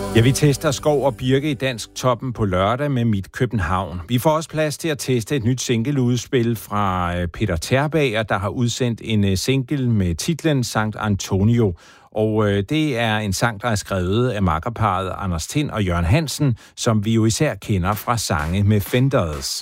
Ja, vi tester Skov og Birke i Dansk Toppen på lørdag med Mit København. Vi får også plads til at teste et nyt singleudspil fra Peter Terbager, der har udsendt en single med titlen Sankt Antonio. Og det er en sang, der er skrevet af makkerparret Anders Tind og Jørgen Hansen, som vi jo især kender fra sange med Fenders.